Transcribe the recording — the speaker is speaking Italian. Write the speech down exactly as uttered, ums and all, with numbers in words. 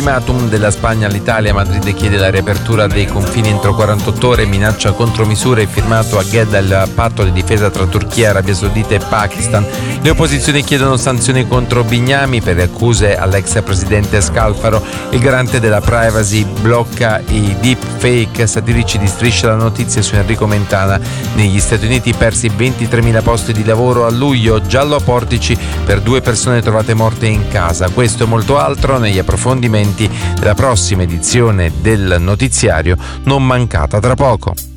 ultimatum della Spagna all'Italia. Madrid chiede la riapertura dei confini entro quarantotto ore, minaccia contromisure, firmato a Jeddah il patto di difesa tra Turchia, Arabia Saudita e Pakistan. Le opposizioni chiedono sanzioni contro Bignami per le accuse all'ex presidente Scalfaro. Il garante della privacy blocca i deepfake satirici di Striscia la Notizia su Enrico Mentana. Negli Stati Uniti persi ventitremila posti di lavoro a luglio, giallo a Portici per due persone trovate morte in casa. Questo e molto altro negli approfondimenti della prossima edizione del notiziario, non mancata tra poco.